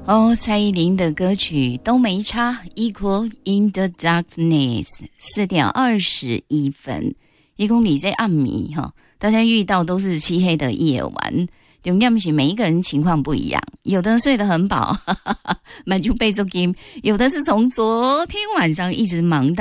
哦，蔡依林的歌曲都没差 ，Equal in the Darkness， 4:21。一公里在暗迷哈，大家遇到都是漆黑的夜晚。重点是每一个人情况不一样，有的睡得很饱，满就背着 game， 有的是从昨天晚上一直忙到